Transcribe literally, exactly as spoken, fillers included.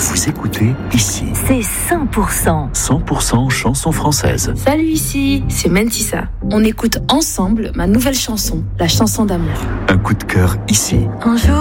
Vous écoutez Ici. C'est cent pour cent. cent pour cent chansons françaises. Salut, ici, c'est Mentissa. On écoute ensemble ma nouvelle chanson, la chanson d'amour. Un coup de cœur ici. Un jour,